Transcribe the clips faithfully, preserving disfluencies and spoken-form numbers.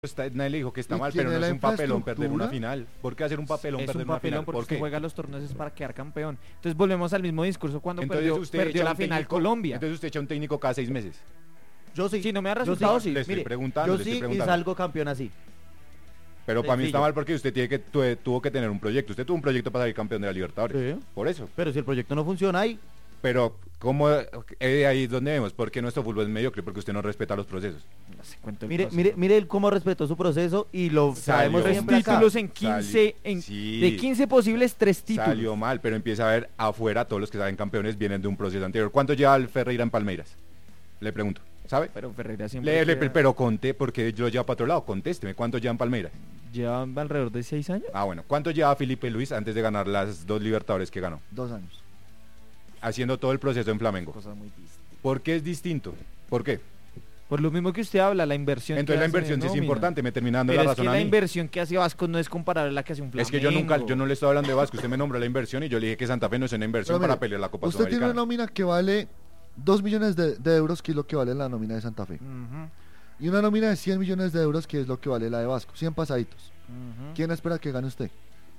Está, nadie le dijo que está mal, quién pero es no la es un papelón perder una infraestructura? final. ¿Por qué hacer un papelón Es perder un una papelón final? porque ¿Por usted qué? juega los torneos es para quedar campeón. Entonces volvemos al mismo discurso cuando Entonces perdió, usted perdió echa la un final técnico- Colombia. Entonces usted echa un técnico cada seis meses. Yo sí. Si no me da Yo resultados, sí. Le estoy Mire, preguntando, yo le estoy sí y preguntando. salgo campeón así. Pero para mí está Sencillo. mal porque usted tiene que tuve- tuvo que tener un proyecto. Usted tuvo un proyecto para salir campeón de la Libertadores. Sí. Por eso. Pero si el proyecto no funciona ahí, Pero ¿cómo eh, ahí es donde vemos? ¿Por qué nuestro fútbol es mediocre? Porque usted no respeta los procesos. No sé, cuento el mire, proceso. mire, mire él cómo respetó su proceso y lo sabemos Salió. siempre Tres acá. títulos en quince, Salió. en, Sí. de quince posibles, tres títulos. Salió mal, pero empieza a ver afuera todos los que salen campeones vienen de un proceso anterior. ¿Cuánto lleva el Ferreira en Palmeiras? Le pregunto. ¿Sabe? Pero Ferreira siempre Le- le- queda- pero conté, porque yo lo llevo para otro lado. Contésteme, ¿cuánto lleva en Palmeiras? lleva alrededor de seis años. Ah, bueno. ¿Cuánto lleva Felipe Luis antes de ganar las dos Libertadores que ganó? Dos años. Haciendo todo el proceso en Flamengo. Cosas muy distintas. ¿Por qué es distinto? ¿Por qué? Por lo mismo que usted habla, la inversión. Entonces que la hacen inversión en sí es nómina. importante, me termina dando Pero la es que razón a la mí. inversión que hace Vasco no es comparable a la que hace un Flamengo. Es que yo nunca, yo no le estoy hablando de Vasco, usted me nombró la inversión y yo le dije que Santa Fe no es una inversión Pero mire, para pelear la Copa usted tiene una Sudamericana. nómina que vale dos millones de, de euros, que es lo que vale la nómina de Santa Fe. Ujú, Y una nómina de cien millones de euros, que es lo que vale la de Vasco. cien pasaditos. ujú. ¿Quién espera que gane usted?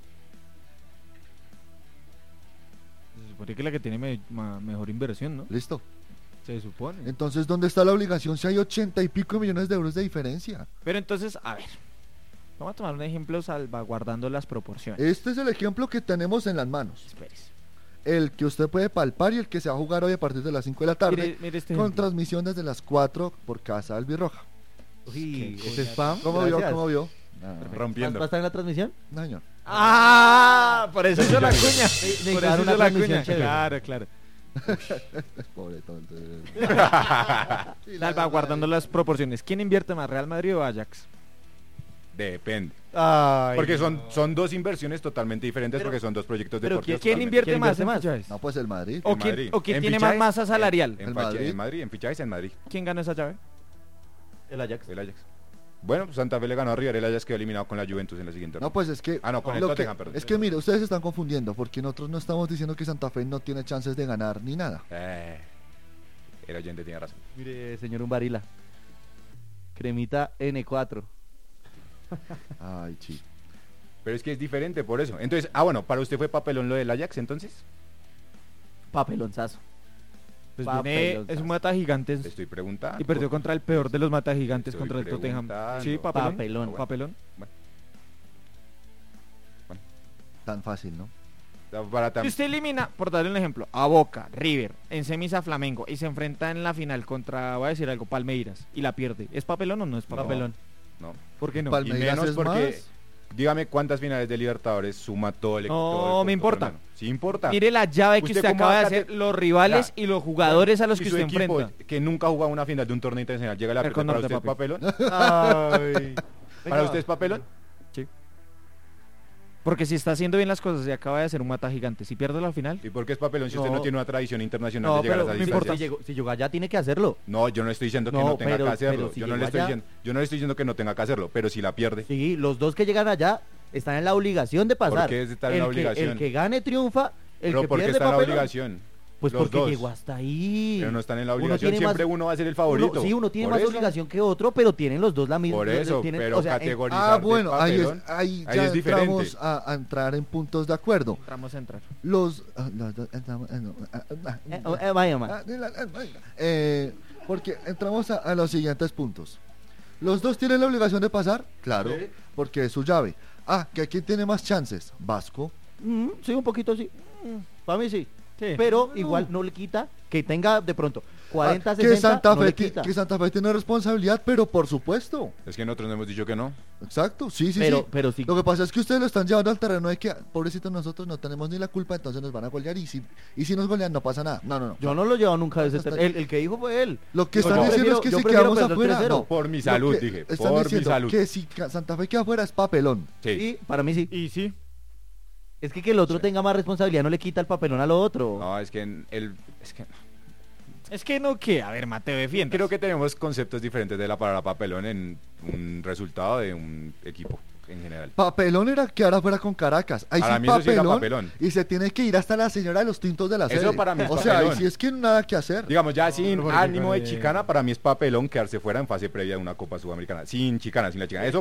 Se supone que la que tiene me- ma- mejor inversión, ¿no? ¿Listo? Se supone. Entonces, ¿dónde está la obligación si hay ochenta y pico millones de euros de diferencia? Pero entonces, a ver. Vamos a tomar un ejemplo salvaguardando las proporciones. Este es el ejemplo que tenemos en las manos. Espérese. El que usted puede palpar y el que se va a jugar hoy a partir de las cinco de la tarde. Mire, mire este Con ejemplo. transmisión desde las cuatro por Casa Albirroja. Uy, Qué ese spam. ¿Cómo gracias. vio? ¿Cómo vio? Rompiendo. ¿Va a estar en la transmisión? No, señor. ¡Ah! Por eso hizo la cuña. Ne- Por necesitar eso una hizo la transmisión cuña. chévere. Claro, claro. Pobre tonto. Salvaguardando las proporciones. ¿Quién invierte más, Real Madrid o Ajax? Depende. Ay, Porque no. son, son dos inversiones totalmente diferentes Pero- porque son dos proyectos pero deportivos. ¿Quién totalmente invierte ¿Quién más? invierte en más? fichajes? No, pues el Madrid. ¿O En quién, Madrid. o quién En tiene más fichajes, masa salarial? En, El en, facha- Madrid. en Madrid, en fichajes en Madrid, ¿Quién ganó esa llave? El Ajax. el Ajax. Bueno, pues Santa Fe le ganó a River, el Ajax quedó eliminado con la Juventus en la siguiente No, ronda. pues es que, Ah, no, con el lo que- Tottenham, perdón. es que mire, ustedes se están confundiendo porque nosotros no estamos diciendo que Santa Fe no tiene chances de ganar ni nada. Eh, el oyente tiene razón. Mire, señor Umbarila. Cremita N cuatro. Ay, sí. Pero es que es diferente por eso. Entonces, ah, bueno, para usted fue papelón lo del Ajax, entonces. Papelonzazo. Pues Papelón, viene, es ¿sabes? un mata gigantes Te estoy preguntando. y perdió contra el peor de los mata gigantes, Estoy contra el Tottenham. preguntando. Sí, papelón. Papelón. Bueno. Papelón. Tan fácil, ¿no? Para tam- Si usted elimina, por darle un ejemplo, a Boca, River, en semis a Flamengo y se enfrenta en la final contra, voy a decir algo, Palmeiras y la pierde, ¿es papelón o no es papelón? Papelón. No. ¿Por qué no? Pal- Y ¿Palmeiras menos es porque, más? dígame cuántas finales de Libertadores suma todo el No, todo el- me importa. todo el- Sí importa. Mire la llave que ¿Usted usted cómo acaba de va a cate- hacer, los rivales Ya. y los jugadores a los Y que su usted equipo, enfrenta. que nunca ha jugado una final de un torneo internacional, llega a la El final. Condor ¿Para de usted es Papi. papelón? Ay. ¿Para Venga. usted es papelón? Sí. Porque si está haciendo bien las cosas y acaba de hacer un mata gigante, si pierde la final, ¿Y por qué es papelón si usted No. no tiene una tradición internacional No, de llegar pero a no esa importa. distancia? Si llegó, si llegó allá, tiene que hacerlo. No, yo no estoy diciendo que No, no, tenga pero- que hacerlo. pero si yo, no le llegó estoy allá- diciendo, yo no le estoy diciendo que no tenga que hacerlo, pero si la pierde. Sí, los dos que llegan allá están en la obligación de pasar. ¿Por qué está en el la que- obligación? el que gane triunfa, el pero que ¿por qué pierde está en la papelón. obligación? Pues Los porque dos. llegó hasta ahí. Pero no están en la Uno obligación, tiene siempre más- uno va a ser el favorito. Uno- sí, uno tiene Por más eso. obligación que otro, pero tienen los dos la misma. Por eso, tienen- pero o sea, en- categorizar Ah, de bueno, ahí, es, papelón, ahí ahí ya es diferente. entramos a, a entrar en puntos de acuerdo. entramos a entrar. Los... ah, los dos entramos- ah, no, ah, ah, Eh, oh, eh, vaya, man. ah, ah, ah, ah, eh, porque entramos a, a los siguientes puntos. ¿Los dos tienen la obligación de pasar? Claro, Sí. porque es su llave. Ah, ¿que aquí tiene más chances? Vasco. Mm, sí, un poquito sí. Para mí sí. Sí. Pero igual no le quita que tenga de pronto cuarenta, Ah, que sesenta, Santa no Fe le ti- quita. que Santa Fe tiene responsabilidad, pero por supuesto. Es que nosotros no hemos dicho que no. Exacto, sí, sí, pero, sí. pero sí. Lo que pasa es que ustedes lo están llevando al terreno de que, pobrecitos, nosotros no tenemos ni la culpa, entonces nos van a golear y si, y si nos golean no pasa nada. No, no, no. Yo no lo he llevado nunca de ese Hasta- ter- el, el que dijo fue él. Lo que Yo están diciendo prefiero- es que yo si prefiero quedamos perder afuera, tres cero. no. Por mi Lo salud, que dije. Están Por mi diciendo salud. que si ca- Santa Fe queda afuera es papelón. Sí. Y para mí sí. Y sí. Es que que el otro tenga más responsabilidad no le quita el papelón al otro. No, es que en el... Es que Es que no, que, a ver, Mateo, defiende. creo que tenemos conceptos diferentes de la palabra papelón en un resultado de un equipo. en general. Papelón era que ahora fuera con Caracas. Ahí Para sí mí eso sí era papelón, papelón. y se tiene que ir hasta la señora de los tintos de la Eso sede. para mí es O sea, papelón. y si es que nada que hacer. Digamos, ya sin porque ánimo con de el- chicana, para mí es papelón quedarse fuera en fase previa de una Copa Sudamericana. Sin chicana, sin la chicana. Eso